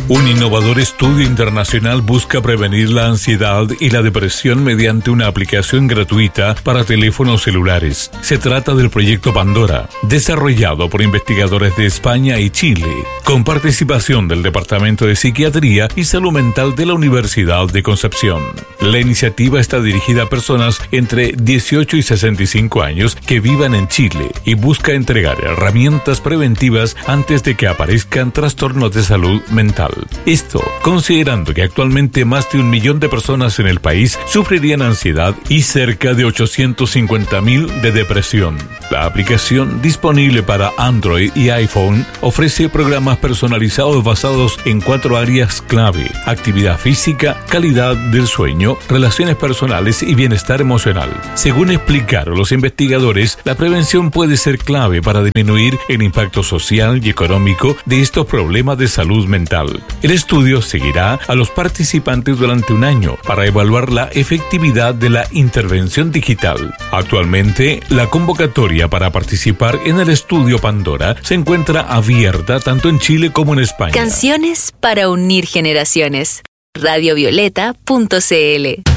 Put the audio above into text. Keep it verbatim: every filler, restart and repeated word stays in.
Un innovador estudio internacional busca prevenir la ansiedad y la depresión mediante una aplicación gratuita para teléfonos celulares. Se trata del proyecto Pandora, desarrollado por investigadores de España y Chile, con participación del Departamento de Psiquiatría y Salud Mental de la Universidad de Concepción. La iniciativa está dirigida a personas entre dieciocho y sesenta y cinco años que vivan en Chile y busca entregar herramientas preventivas antes de que aparezcan trastornos de salud mental. Esto, considerando que actualmente más de un millón de personas en el país sufrirían ansiedad y cerca de ochocientos cincuenta mil de depresión. La aplicación, disponible para Android y iPhone, ofrece programas personalizados basados en cuatro áreas clave: actividad física, calidad del sueño, relaciones personales y bienestar emocional. Según explicaron los investigadores, la prevención puede ser clave para disminuir el impacto social y económico de estos problemas de salud mental. El estudio seguirá a los participantes durante un año para evaluar la efectividad de la intervención digital. Actualmente, la convocatoria para participar en el estudio Pandora se encuentra abierta tanto en Chile como en España. Canciones para unir generaciones. radio violeta punto c l